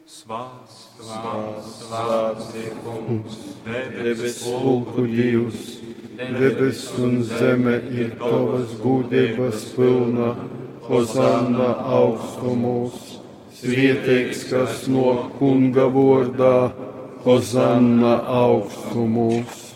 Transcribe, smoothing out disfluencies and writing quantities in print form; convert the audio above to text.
Svēts ir Kungs, debes pulku Dievs, debes un zeme ir tavas gudības pilna, Hosanna augstumos, svētīgs, kas no Kunga vārdā, Hosanna augstumos.